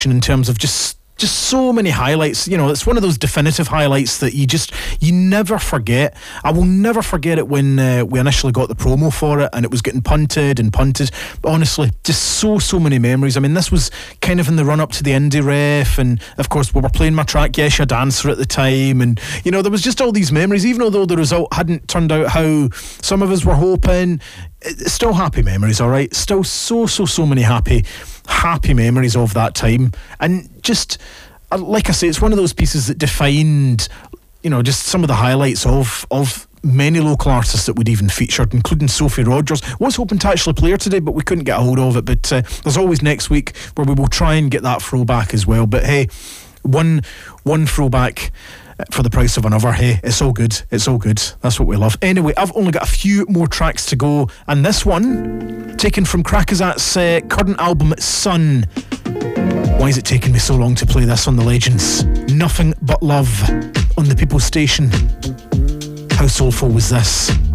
in terms of just so many highlights. You know, it's one of those definitive highlights that you never forget. I will never forget it when we initially got the promo for it and it was getting punted. Honestly, just so many memories. I mean, this was kind of in the run up to the indie ref, and of course we were playing my track Yes Ya Dancer at the time, and you know, there was just all these memories, even though the result hadn't turned out how some of us were hoping. Still happy memories, alright? Still so many happy memories of that time. And just, like I say, it's one of those pieces that defined, you know, just some of the highlights of many local artists that we'd even featured, including Sophie Rogers. Was hoping to actually play her today, but we couldn't get a hold of it. But there's always next week where we will try and get that throwback as well. But hey, one throwback for the price of another. Hey, it's all good. That's what we love. Anyway, I've only got a few more tracks to go, and this one taken from Krakazat's current album Sun. Why is it taking me so long to play this on the Legends? Nothing But Love on the People's Station. How soulful was this?